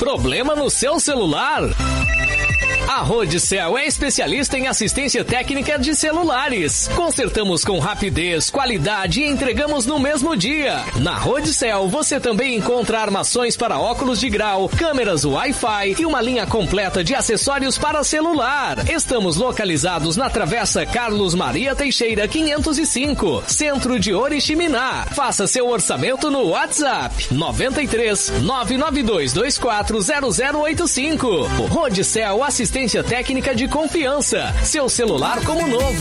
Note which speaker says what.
Speaker 1: Problema no seu celular? A Rodicel é especialista em assistência técnica de celulares. Consertamos com rapidez, qualidade e entregamos no mesmo dia. Na Rodicel você também encontra armações para óculos de grau, câmeras Wi-Fi e uma linha completa de acessórios para celular. Estamos localizados na Travessa Carlos Maria Teixeira 505, Centro de Oriximiná. Faça seu orçamento no WhatsApp 93 992 24 0085. Rodicel Assistência técnica de confiança. Seu celular como novo.